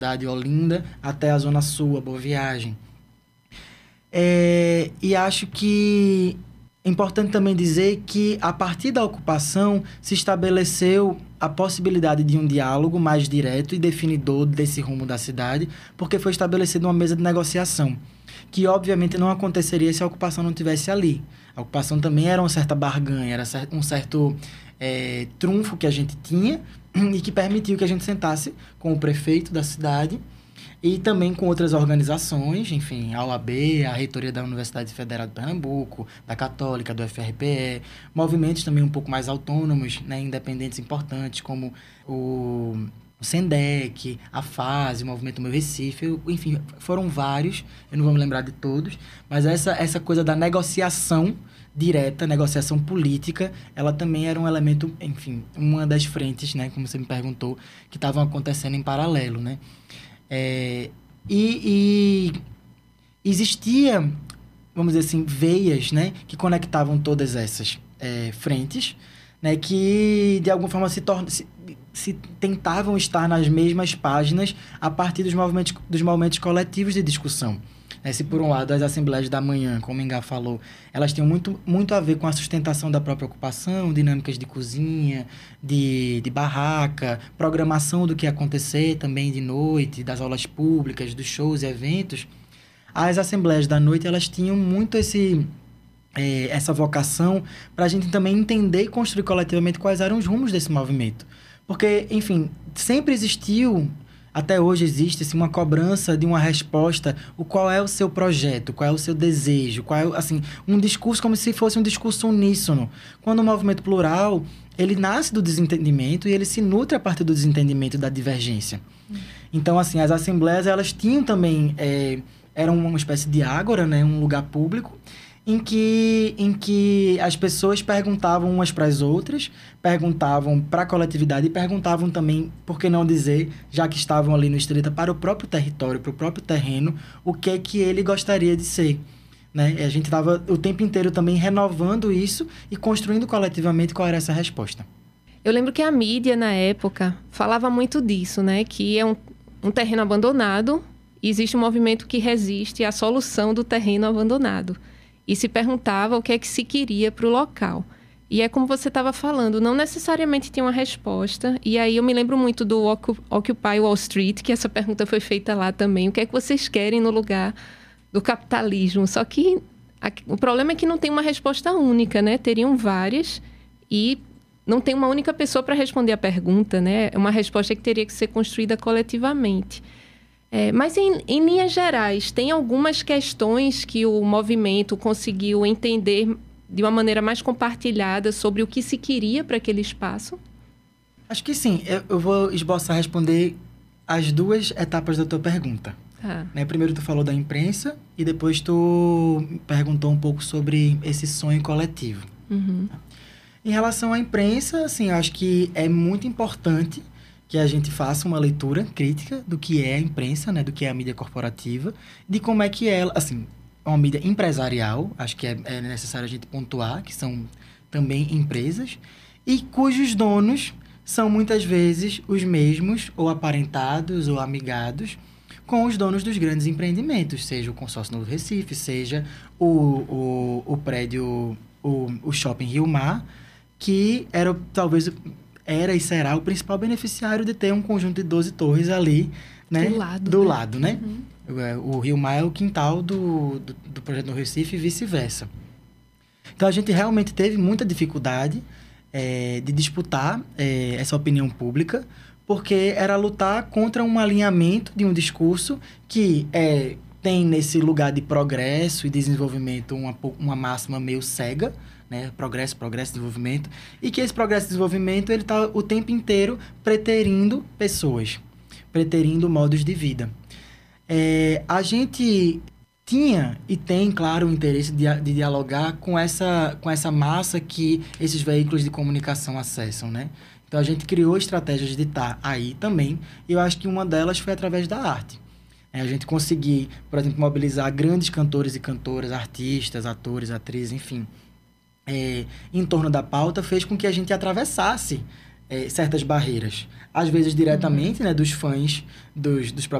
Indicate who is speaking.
Speaker 1: da de Olinda até a Zona Sul, a Boa Viagem. E acho que é importante também dizer que, a partir da ocupação, se estabeleceu a possibilidade de um diálogo mais direto e definidor desse rumo da cidade, porque foi estabelecida uma mesa de negociação, que obviamente não aconteceria se a ocupação não estivesse ali. A ocupação também era uma certa barganha, era um certo trunfo que a gente tinha e que permitiu que a gente sentasse com o prefeito da cidade e também com outras organizações, enfim, a OAB, a Reitoria da Universidade Federal de Pernambuco, da Católica, do FRPE, movimentos também um pouco mais autônomos, né, independentes importantes, como o SENDEC, a FASE, o Movimento Meu Recife, enfim, foram vários, eu não vou me lembrar de todos, mas essa coisa da negociação direta, negociação política, ela também era um elemento, enfim, uma das frentes, né, como você me perguntou, que estavam acontecendo em paralelo, né? E existia, vamos dizer assim, veias, né, que conectavam todas essas frentes, né, que de alguma forma se tentavam estar nas mesmas páginas a partir dos movimentos coletivos de discussão. Se por um lado as assembleias da manhã, como o Engá falou, elas tinham muito a ver com a sustentação da própria ocupação, dinâmicas de cozinha, de barraca, programação do que ia acontecer também de noite, das aulas públicas, dos shows e eventos. As assembleias da noite, elas tinham muito essa vocação para a gente também entender e construir coletivamente quais eram os rumos desse movimento. Porque, enfim, sempre existiu... Até hoje existe assim, uma cobrança de uma resposta, qual é o seu projeto, qual é o seu desejo, qual é, assim, um discurso como se fosse um discurso uníssono. Quando o movimento plural, ele nasce do desentendimento e ele se nutre a partir do desentendimento e da divergência. Então, assim, as assembleias, elas tinham também, eram uma espécie de ágora, né, um lugar público, em que as pessoas perguntavam umas para as outras, perguntavam para a coletividade e perguntavam também, por que não dizer, já que estavam ali no Estreita, para o próprio território, para o próprio terreno, o que é que ele gostaria de ser. Né? E a gente estava o tempo inteiro também renovando isso e construindo coletivamente qual era essa resposta.
Speaker 2: Eu lembro que a mídia, na época, falava muito disso, né? Que é um terreno abandonado e existe um movimento que resiste à solução do terreno abandonado. E se perguntava o que é que se queria para o local. E é como você estava falando, não necessariamente tinha uma resposta. E aí eu me lembro muito do Occupy Wall Street, que essa pergunta foi feita lá também. O que é que vocês querem no lugar do capitalismo? Só que o problema é que não tem uma resposta única, né? Teriam várias e não tem uma única pessoa para responder a pergunta, né? É uma resposta que teria que ser construída coletivamente. Mas, em linhas gerais, tem algumas questões que o movimento conseguiu entender de uma maneira mais compartilhada sobre o que se queria para aquele espaço?
Speaker 1: Acho que sim. Eu vou esboçar responder as duas etapas da tua pergunta. Né? Primeiro tu falou da imprensa e depois tu perguntou um pouco sobre esse sonho coletivo.
Speaker 2: Uhum.
Speaker 1: Em relação à imprensa, assim, acho que é muito importante que a gente faça uma leitura crítica do que é a imprensa, né, do que é a mídia corporativa, de como é que ela, assim, é uma mídia empresarial, acho que é necessário a gente pontuar, que são também empresas, e cujos donos são muitas vezes os mesmos, ou aparentados, ou amigados, com os donos dos grandes empreendimentos, seja o Consórcio Novo Recife, seja o prédio, o Shopping Rio Mar, que era e será o principal beneficiário de ter um conjunto de 12 torres ali, né? Do lado, né? Uhum. O Rio Mar é o quintal do projeto no Recife e vice-versa. Então, a gente realmente teve muita dificuldade de disputar essa opinião pública, porque era lutar contra um alinhamento de um discurso que tem nesse lugar de progresso e desenvolvimento uma máxima meio cega, né? Progresso, desenvolvimento. E que esse progresso e desenvolvimento, ele está o tempo inteiro preterindo pessoas, preterindo modos de vida. A gente tinha e tem, claro, o interesse de dialogar com essa massa que esses veículos de comunicação acessam, né? Então, a gente criou estratégias de estar aí também, e eu acho que uma delas foi através da arte. A gente conseguir, por exemplo, mobilizar grandes cantores e cantoras, artistas, atores, atrizes, enfim, em torno da pauta, fez com que a gente atravessasse certas barreiras. Às vezes diretamente, né, dos fãs dos próprios